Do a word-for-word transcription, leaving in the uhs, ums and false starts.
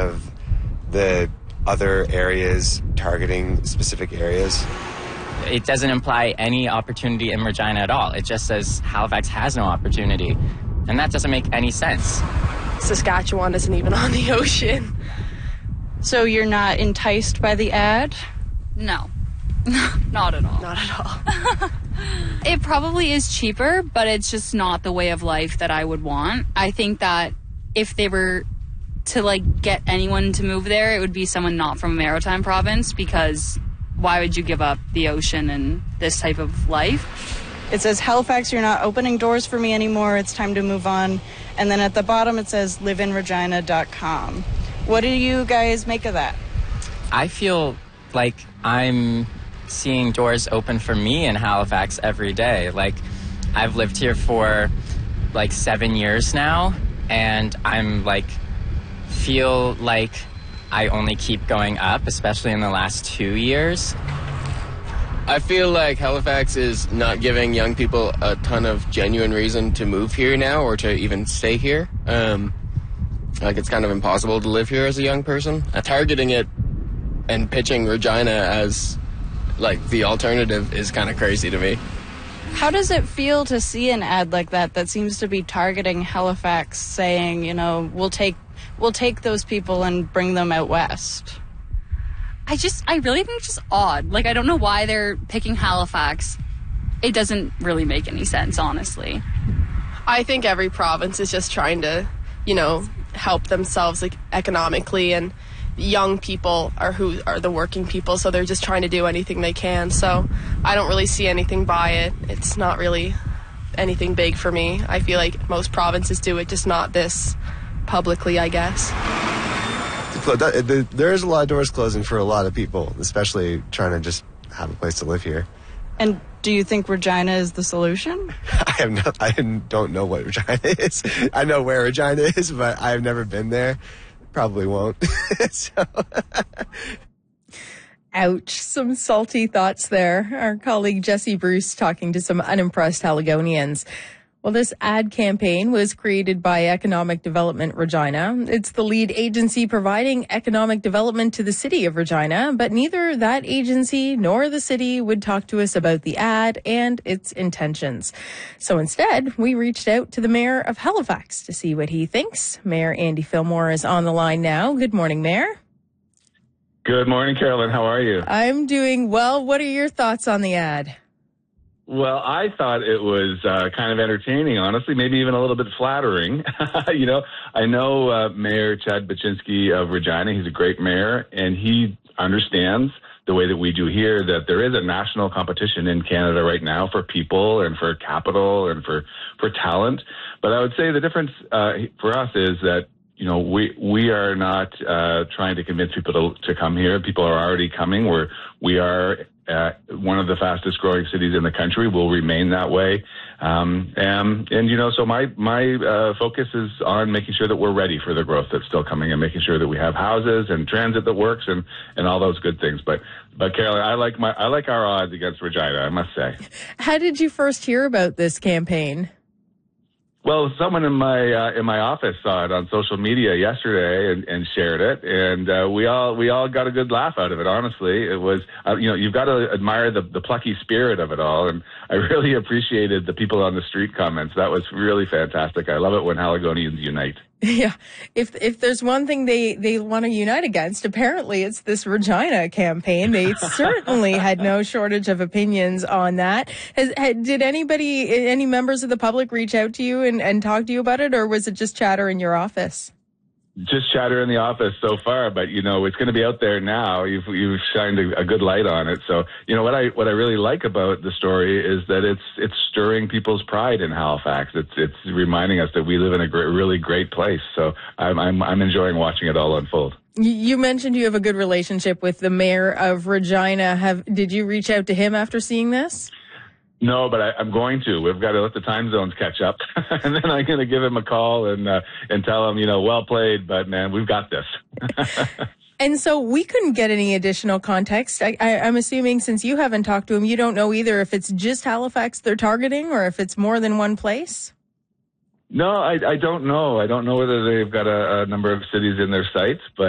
of the other areas targeting specific areas? It doesn't imply any opportunity in Regina at all. It just says Halifax has no opportunity. And that doesn't make any sense. Saskatchewan isn't even on the ocean. So you're not enticed by the ad? No. Not at all. Not at all. It probably is cheaper, but it's just not the way of life that I would want. I think that if they were to, like, get anyone to move there, it would be someone not from a maritime province, because why would you give up the ocean and this type of life? It says, Halifax, you're not opening doors for me anymore. It's time to move on. And then at the bottom it says live in regina dot com. What do you guys make of that? I feel like I'm seeing doors open for me in Halifax every day. Like, I've lived here for like seven years now, and I'm like, feel like I only keep going up, especially in the last two years. I feel like Halifax is not giving young people a ton of genuine reason to move here now or to even stay here. Um, like, it's kind of impossible to live here as a young person. Uh, targeting it and pitching Regina as, like, the alternative is kind of crazy to me. How does it feel to see an ad like that that seems to be targeting Halifax, saying, you know, we'll take we'll take those people and bring them out west? I just, I really think it's just odd. Like, I don't know why they're picking Halifax. It doesn't really make any sense, honestly. I think every province is just trying to, you know, help themselves, like, economically, and young people are who are the working people, so they're just trying to do anything they can. So I don't really see anything by it. It's not really anything big for me. I feel like most provinces do it, just not this publicly, I guess. There is a lot of doors closing for a lot of people, especially trying to just have a place to live here. And do you think Regina is the solution? I have no, I don't know what Regina is. I know where Regina is, but I've never been there. Probably won't. So. Ouch. Some salty thoughts there. Our colleague Jesse Bruce talking to some unimpressed Haligonians. Well, this ad campaign was created by Economic Development Regina. It's the lead agency providing economic development to the city of Regina, but neither that agency nor the city would talk to us about the ad and its intentions. So instead, we reached out to the mayor of Halifax to see what he thinks. Mayor Andy Fillmore is on the line now. Good morning, Mayor. Good morning, Carolyn. How are you? I'm doing well. What are your thoughts on the ad? Well, I thought it was uh, kind of entertaining, honestly, maybe even a little bit flattering. You know, I know uh, Mayor Chad Baczynski of Regina. He's a great mayor, and he understands the way that we do here that there is a national competition in Canada right now for people and for capital and for, for talent. But I would say the difference uh, for us is that, you know, we we are not uh, trying to convince people to, to come here. People are already coming. We're, we are uh, one of the fastest growing cities in the country. We'll remain that way. Um, and, and, you know, so my, my uh, focus is on making sure that we're ready for the growth that's still coming and making sure that we have houses and transit that works and, and all those good things. But, but Carolyn, I like my, I like our odds against Regina, I must say. How did you first hear about this campaign? Well, someone in my uh, in my office saw it on social media yesterday and, and shared it, and uh, we all we all got a good laugh out of it. Honestly, it was uh, you know you've got to admire the the plucky spirit of it all, and I really appreciated the people on the street comments. That was really fantastic. I love it when Haligonians unite. Yeah, if if there's one thing they, they want to unite against, apparently it's this Regina campaign. They certainly had no shortage of opinions on that. Has, had, did anybody, any members of the public reach out to you and, and talk to you about it, or was it just chatter in your office? Just chatter in the office so far, but you know it's going to be out there now. You've you've shined a, a good light on it. So you know what I what I really like about the story is that it's it's stirring people's pride in Halifax. It's it's reminding us that we live in a great, really great place. So I'm I'm I'm enjoying watching it all unfold. You mentioned you have a good relationship with the mayor of Regina. Have did you reach out to him after seeing this? No, but I, I'm going to. We've got to let the time zones catch up, and then I'm going to give him a call and uh, and tell him, you know, well played, but man, we've got this. And so we couldn't get any additional context. I, I, I'm assuming since you haven't talked to him, you don't know either if it's just Halifax they're targeting or if it's more than one place. No, I, I don't know. I don't know whether they've got a, a number of cities in their sights, but